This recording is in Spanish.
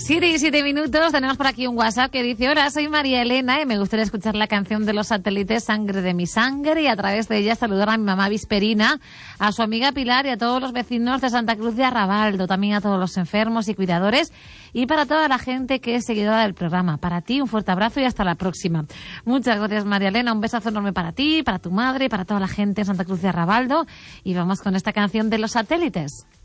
7:07. Tenemos por aquí un WhatsApp que dice: hola, soy María Elena y me gustaría escuchar la canción de Los Satélites, Sangre de mi sangre, y a través de ella saludar a mi mamá Visperina, a su amiga Pilar y a todos los vecinos de Santa Cruz de Arrabaldo, también a todos los enfermos y cuidadores y para toda la gente que es seguidora del programa. Para ti un fuerte abrazo y hasta la próxima. Muchas gracias, María Elena, un besazo enorme para ti, para tu madre y para toda la gente en Santa Cruz de Arrabaldo, y vamos con esta canción de Los Satélites.